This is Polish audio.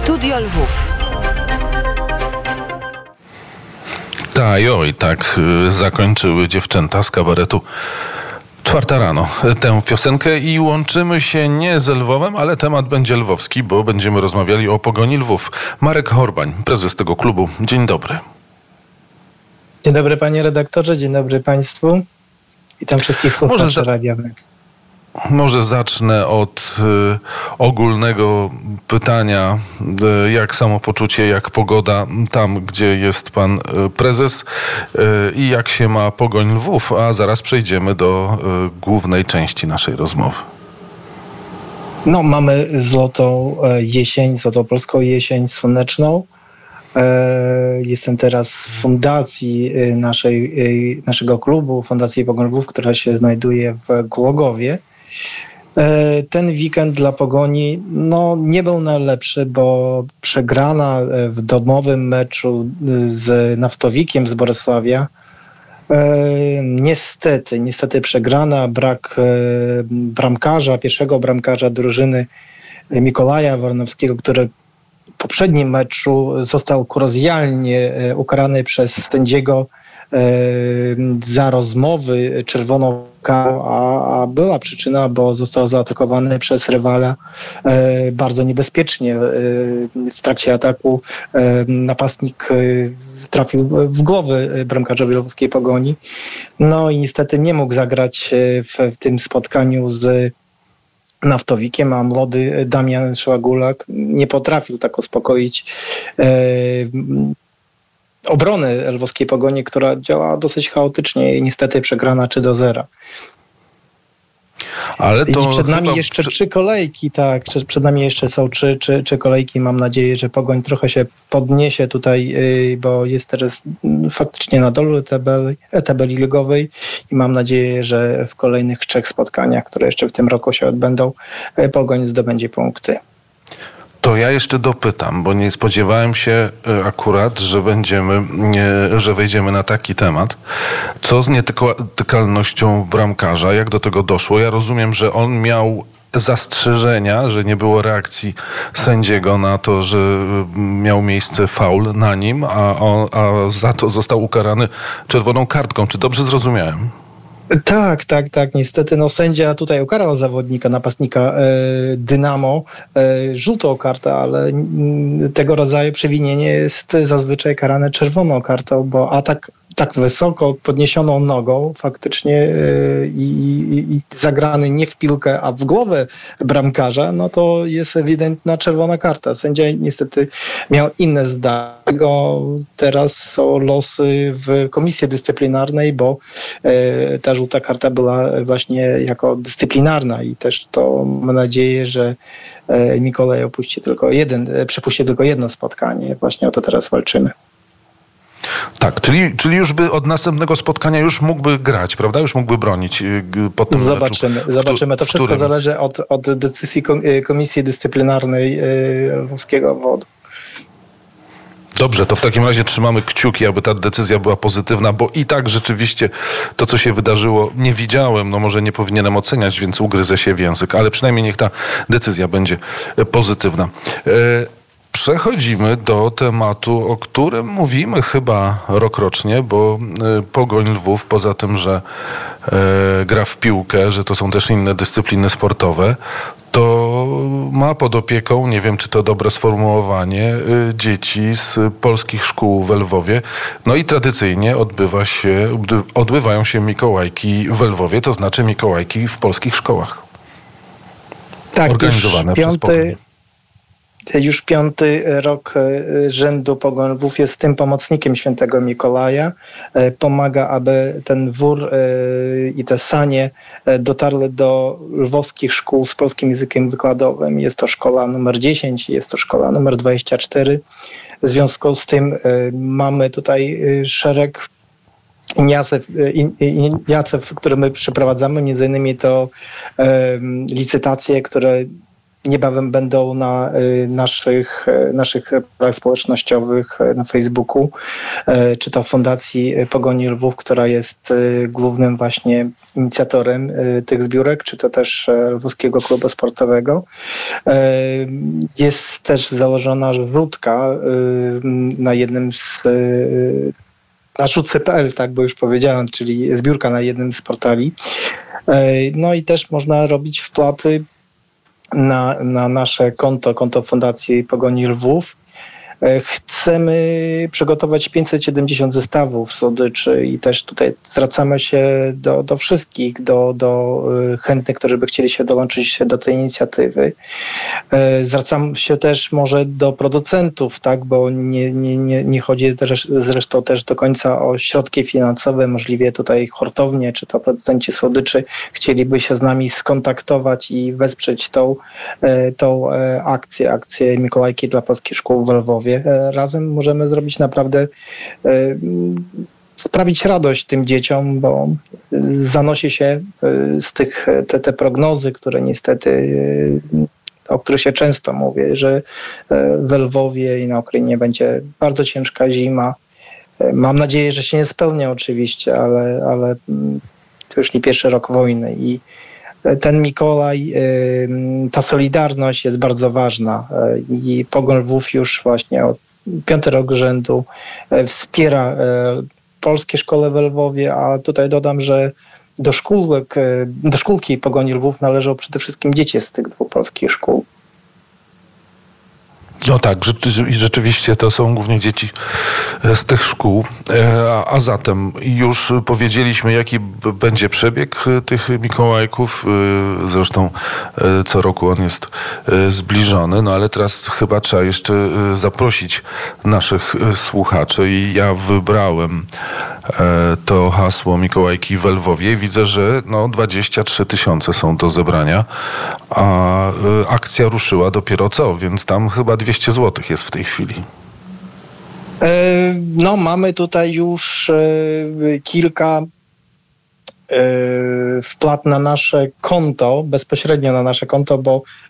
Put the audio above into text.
Studio Lwów. Tak zakończyły dziewczęta z kabaretu 4 rano tę piosenkę i łączymy się nie z Lwowem, ale temat będzie lwowski, bo będziemy rozmawiali o Pogoni Lwów. Marek Horbań, prezes tego klubu. Dzień dobry. Dzień dobry panie redaktorze, dzień dobry państwu. Witam wszystkich słuchaczy Radia Wnet. Może zacznę od ogólnego pytania, jak samopoczucie, jak pogoda tam, gdzie jest pan prezes i jak się ma Pogoń Lwów, a zaraz przejdziemy do głównej części naszej rozmowy. No, mamy złotą jesień, złotą polską jesień słoneczną. Jestem teraz w fundacji naszego klubu, Fundacji Pogoń Lwów, która się znajduje w Głogowie. Ten weekend dla Pogoni nie był najlepszy, bo przegrana w domowym meczu z Naftowikiem z Bolesławia. Niestety przegrana, brak pierwszego bramkarza drużyny Mikołaja Warnowskiego, który w poprzednim meczu został kurozjalnie ukarany przez sędziego za rozmowy czerwoną kartą, a była przyczyna, bo został zaatakowany przez rywala bardzo niebezpiecznie. W trakcie ataku napastnik trafił w głowę bramkarzowi lwowskiej Pogoni. No i niestety nie mógł zagrać w tym spotkaniu z Naftowikiem, a młody Damian Szłagulak nie potrafił tak uspokoić obrony lwowskiej Pogoni, która działa dosyć chaotycznie i niestety przegrana 3-0. Ale to i przed nami jeszcze 3 kolejki, tak. Przed nami jeszcze są 3 kolejki. Mam nadzieję, że Pogoń trochę się podniesie tutaj, bo jest teraz faktycznie na dole tabeli ligowej i mam nadzieję, że w kolejnych 3 spotkaniach, które jeszcze w tym roku się odbędą, Pogoń zdobędzie punkty. To ja jeszcze dopytam, bo nie spodziewałem się akurat, że wejdziemy na taki temat. Co z nietykalnością bramkarza? Jak do tego doszło? Ja rozumiem, że on miał zastrzeżenia, że nie było reakcji sędziego na to, że miał miejsce faul na nim, a za to został ukarany czerwoną kartką. Czy dobrze zrozumiałem? Tak. Niestety sędzia tutaj ukarał zawodnika, napastnika Dynamo żółtą kartę, ale tego rodzaju przewinienie jest zazwyczaj karane czerwoną kartą, bo atak tak wysoko podniesioną nogą faktycznie i zagrany nie w piłkę, a w głowę bramkarza, to jest ewidentna czerwona karta. Sędzia niestety miał inne zdanie. Teraz są losy w komisji dyscyplinarnej, bo ta żółta karta była właśnie jako dyscyplinarna i też to mam nadzieję, że Mikołaj przepuści tylko jedno spotkanie. Właśnie o to teraz walczymy. Tak, czyli już by od następnego spotkania już mógłby grać, prawda? Już mógłby bronić po tym Zobaczymy. To wszystko zależy od decyzji Komisji Dyscyplinarnej Lwowskiego Obwodu. Dobrze, to w takim razie trzymamy kciuki, aby ta decyzja była pozytywna, bo i tak rzeczywiście to, co się wydarzyło, nie widziałem, może nie powinienem oceniać, więc ugryzę się w język, ale przynajmniej niech ta decyzja będzie pozytywna. Przechodzimy do tematu, o którym mówimy chyba rokrocznie, bo Pogoń Lwów, poza tym, że gra w piłkę, że to są też inne dyscypliny sportowe, to ma pod opieką, nie wiem czy to dobre sformułowanie, dzieci z polskich szkół w Lwowie. I tradycyjnie odbywają się Mikołajki w Lwowie, to znaczy Mikołajki w polskich szkołach. Tak, organizowane przez Pogoń. Już 5. rok rzędu Pogoń Lwów jest tym pomocnikiem świętego Mikołaja. Pomaga, aby ten wór i te sanie dotarły do lwowskich szkół z polskim językiem wykładowym. Jest to szkoła numer 10, jest to szkoła numer 24. W związku z tym mamy tutaj szereg inicjatyw, które my przeprowadzamy. Między innymi to licytacje, które niebawem będą na naszych portalach społecznościowych, na Facebooku, czy to Fundacji Pogoni Lwów, która jest głównym właśnie inicjatorem tych zbiórek, czy to też Lwowskiego Klubu Sportowego. Jest też założona rzutka na jednym z na rzutce.pl, tak, bo już powiedziałem, czyli zbiórka na jednym z portali. No i też można robić wpłaty na nasze konto Fundacji Pogoni Lwów. Chcemy przygotować 570 zestawów słodyczy i też tutaj zwracamy się do wszystkich, do chętnych, którzy by chcieli się dołączyć do tej inicjatywy. Zwracam się też może do producentów, tak, bo nie chodzi też, zresztą też do końca o środki finansowe. Możliwie tutaj hurtownie, czy to producenci słodyczy chcieliby się z nami skontaktować i wesprzeć tą akcję Mikołajki dla polskich szkół w Lwowie. Razem możemy zrobić naprawdę, sprawić radość tym dzieciom, bo zanosi się z te prognozy, które niestety, o których się często mówi, że w Lwowie i na Ukrainie będzie bardzo ciężka zima. Mam nadzieję, że się nie spełnia oczywiście, ale to już nie pierwszy rok wojny i ten Mikołaj, ta solidarność jest bardzo ważna i Pogoń Lwów już właśnie od 5. rok rzędu wspiera polskie szkoły w Lwowie, a tutaj dodam, że do szkółki Pogoni Lwów należą przede wszystkim dzieci z tych 2 polskich szkół. No tak, rzeczywiście to są głównie dzieci z tych szkół. A zatem już powiedzieliśmy, jaki będzie przebieg tych Mikołajków. Zresztą co roku on jest zbliżony. No ale teraz chyba trzeba jeszcze zaprosić naszych słuchaczy. I ja wybrałem to hasło Mikołajki w Lwowie. Widzę, że 23 000 są do zebrania, a akcja ruszyła dopiero co, więc tam chyba 200 zł jest w tej chwili. No, mamy tutaj już kilka wpłat na nasze konto, bezpośrednio na nasze konto, bo